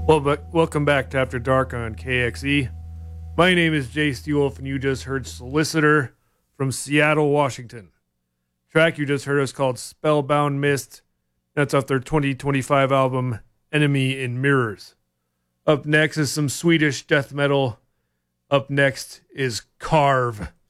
Welcome back to After Dark on KXE. My name is Jay Steelwolf, and you just heard Solicitor from Seattle, Washington. The track you just heard is called Spellbound Mist. That's off their 2025 album, Enemy in Mirrors. Up next is some Swedish death metal. Up next is Carve.